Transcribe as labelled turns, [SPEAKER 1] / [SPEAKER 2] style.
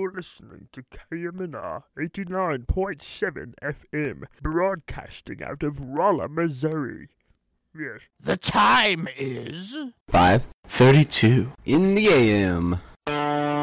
[SPEAKER 1] You're listening to KMNR 89.7 FM, broadcasting out of Rolla, Missouri. Yes.
[SPEAKER 2] The time is
[SPEAKER 3] 5:32 in the AM.